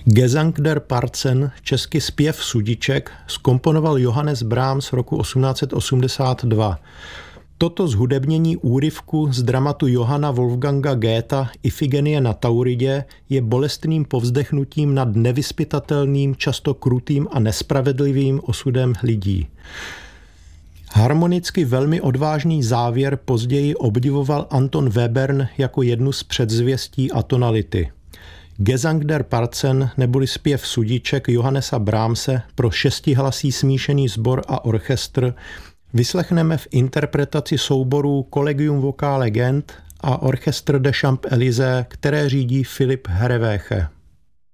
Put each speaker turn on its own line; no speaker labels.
Gesang der Parzen, česky zpěv sudiček, zkomponoval Johannes Brahms roku 1882. Toto zhudebnění úryvku z dramatu Johanna Wolfganga Goetha Ifigenie na Tauridě je bolestným povzdechnutím nad nevyzpytatelným, často krutým a nespravedlivým osudem lidí. Harmonicky velmi odvážný závěr později obdivoval Anton Webern jako jednu z předzvěstí atonality. Gesang der Parzen neboli zpěv sudiček Johannesa Brahmse pro šestihlasý smíšený sbor a orchestr vyslechneme v interpretaci souborů Collegium Vocale Gent a Orchestre des Champs-Élysées, které řídí Philipp Herreweghe.